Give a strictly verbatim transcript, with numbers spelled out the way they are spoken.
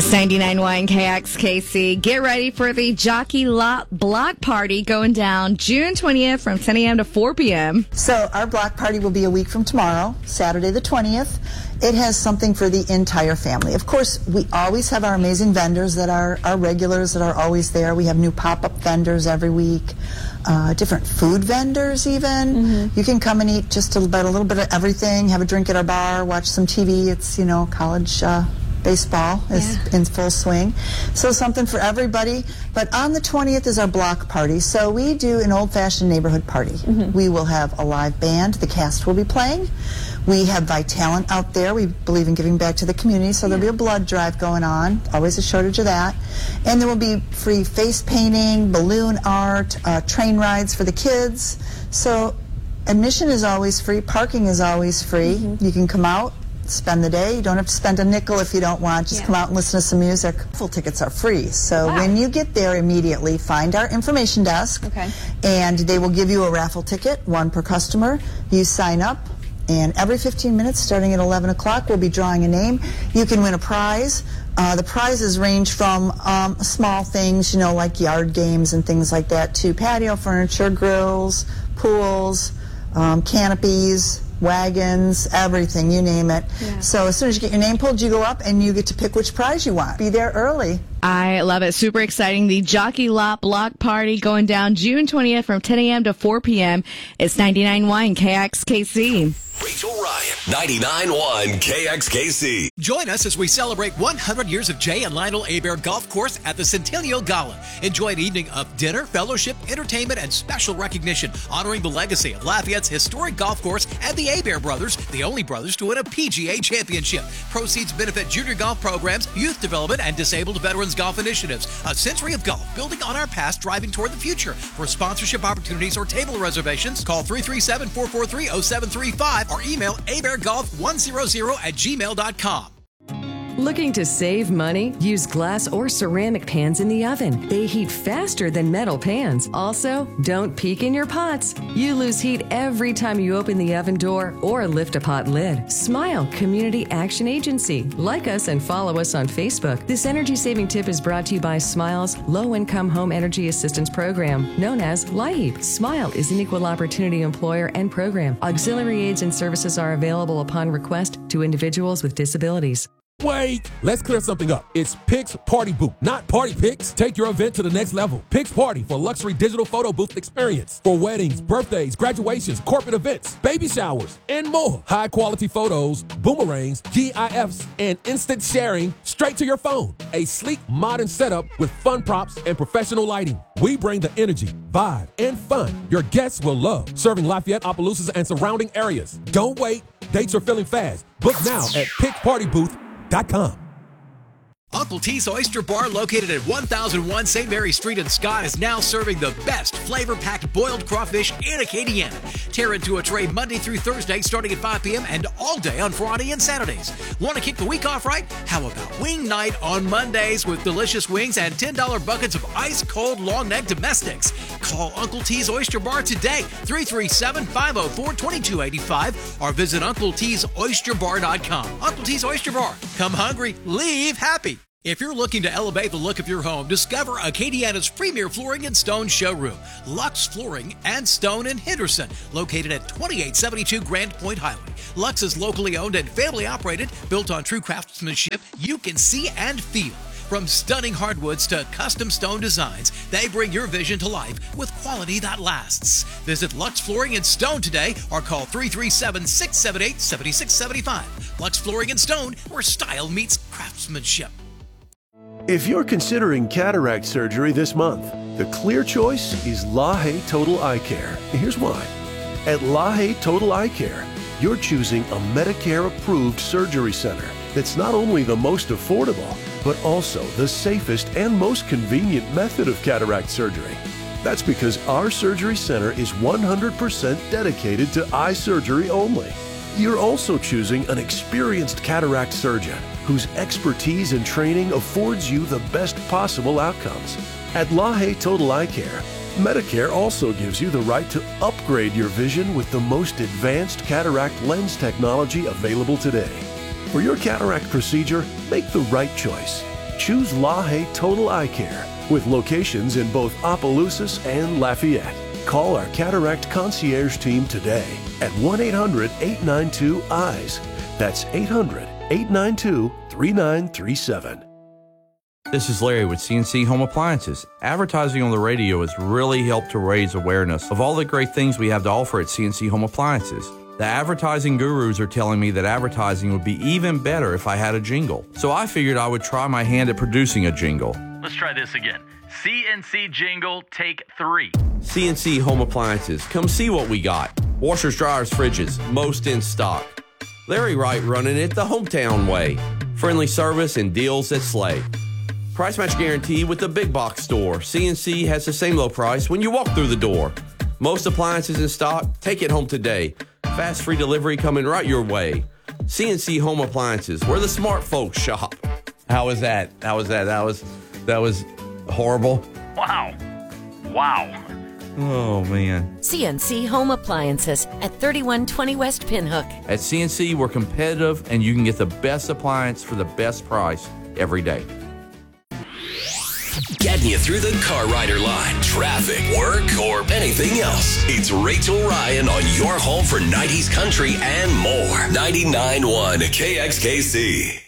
It's ninety-nine point one K X K C. Get ready for the Jockey Lot Block Party going down June twentieth from ten a.m. to four p.m. So our block party will be a week from tomorrow, Saturday the twentieth. It has something for the entire family. Of course, we always have our amazing vendors that are our regulars that are always there. We have new pop-up vendors every week, uh, different food vendors even. Mm-hmm. You can come and eat just a, about a little bit of everything, have a drink at our bar, watch some T V. It's, you know, college uh, baseball is yeah. in full swing. So something for everybody. But on the twentieth is our block party. So we do an old-fashioned neighborhood party. Mm-hmm. We will have a live band. The cast will be playing. We have Vitalent out there. We believe in giving back to the community, so there'll be a blood drive going on. Always a shortage of that. And there will be free face painting, balloon art, uh, train rides for the kids. So admission is always free. Parking is always free. Mm-hmm. You can come out, spend the day. You don't have to spend a nickel if you don't want. Just yeah. come out and listen to some music. Full tickets are free. So wow. when you get there, immediately find our information desk. Okay. And they will give you a raffle ticket, one per customer. You sign up. And every fifteen minutes, starting at eleven o'clock, we'll be drawing a name. You can win a prize. Uh, the prizes range from um, small things, you know, like yard games and things like that, to patio furniture, grills, pools, um, canopies, wagons, everything, you name it. Yeah. So as soon as you get your name pulled, you go up and you get to pick which prize you want. Be there early. I love it. Super exciting. The Jockey Lot Block Party going down June twentieth from ten a.m. to four p.m. It's ninety-nine point one K X K C. Rachel Ryan, ninety-nine point one K X K C. Join us as we celebrate one hundred years of Jay and Lionel Hebert Golf Course at the Centennial Gala. Enjoy an evening of dinner, fellowship, entertainment, and special recognition, honoring the legacy of Lafayette's historic golf course and the Hebert brothers, the only brothers to win a P G A championship. Proceeds benefit junior golf programs, youth development, and disabled veterans golf initiatives. A century of golf, building on our past, driving toward the future. For sponsorship opportunities or table reservations, call three three seven, four four three, zero seven three five or email hebert golf one hundred at gmail dot com. Looking to save money? Use glass or ceramic pans in the oven. They heat faster than metal pans. Also, don't peek in your pots. You lose heat every time you open the oven door or lift a pot lid. Smile Community Action Agency. Like us and follow us on Facebook. This energy-saving tip is brought to you by Smile's Low-Income Home Energy Assistance Program, known as LIHEAP. Smile is an equal opportunity employer and program. Auxiliary aids and services are available upon request to individuals with disabilities. Wait! Let's clear something up. It's Pix Party Booth, not Party Pix. Take your event to the next level. Pix Party for luxury digital photo booth experience. For weddings, birthdays, graduations, corporate events, baby showers, and more. High quality photos, boomerangs, GIFs, and instant sharing straight to your phone. A sleek, modern setup with fun props and professional lighting. We bring the energy, vibe, and fun your guests will love. Serving Lafayette, Opelousas, and surrounding areas. Don't wait. Dates are filling fast. Book now at pix party booth dot com. Uncle T's Oyster Bar, located at one thousand one Saint Mary Street in Scott, is now serving the best flavor-packed boiled crawfish in Acadiana. Tear into a tray Monday through Thursday starting at five p.m. and all day on Friday and Saturdays. Want to kick the week off right? How about wing night on Mondays with delicious wings and ten dollar buckets of ice-cold long-neck domestics? Call Uncle T's Oyster Bar today, three three seven, five oh four, two two eight five, or visit uncle tees oyster bar dot com. Uncle T's Oyster Bar. Come hungry, leave happy. If you're looking to elevate the look of your home, discover Acadiana's premier flooring and stone showroom, Lux Flooring and Stone in Henderson, located at twenty-eight seventy-two Grand Point Highway. Lux is locally owned and family operated, built on true craftsmanship you can see and feel. From stunning hardwoods to custom stone designs, they bring your vision to life with quality that lasts. Visit Lux Flooring and Stone today or call three three seven, six seven eight, seven six seven five. Lux Flooring and Stone, where style meets craftsmanship. If you're considering cataract surgery this month, the clear choice is LaHaye Total Eye Care. Here's why. At LaHaye Total Eye Care, you're choosing a Medicare-approved surgery center that's not only the most affordable, but also the safest and most convenient method of cataract surgery. That's because our surgery center is one hundred percent dedicated to eye surgery only. You're also choosing an experienced cataract surgeon whose expertise and training affords you the best possible outcomes. At LaHaye Total Eye Care, Medicare also gives you the right to upgrade your vision with the most advanced cataract lens technology available today. For your cataract procedure, make the right choice. choose LaHaye Total Eye Care with locations in both Opelousas and Lafayette. Call our cataract concierge team today at one eight hundred, eight nine two, eyes. That's eight hundred, eight nine two, three nine three seven. This is Larry with C N C Home Appliances. Advertising on the radio has really helped to raise awareness of all the great things we have to offer at C N C Home Appliances. The advertising gurus are telling me that advertising would be even better if I had a jingle. So I figured I would try my hand at producing a jingle. Let's try this again. C N C jingle, take three. C N C Home Appliances. Come see what we got. Washers, dryers, fridges, most in stock. Larry Wright running it the hometown way. Friendly service and deals that slay. Price match guarantee with the big box store. C N C has the same low price when you walk through the door. Most appliances in stock. Take it home today. Fast free delivery coming right your way. C N C Home Appliances, where the smart folks shop. How was that? How was that? That was that was horrible. Wow. Wow. Oh, man. C N C Home Appliances at thirty-one twenty West Pinhook. At C N C, we're competitive, and you can get the best appliance for the best price every day. Getting you through the car rider line, traffic, work, or anything else. It's Rachel Ryan on your home for nineties country and more. ninety-nine point one K X K C.